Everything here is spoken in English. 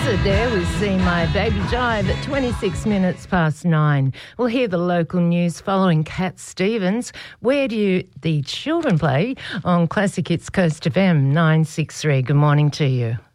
Hazzard there with See My Baby Jive at 26 minutes past 9. We'll hear the local news following Cat Stevens. Where do the children play on Classic Hits Coast FM 963? Good morning to you.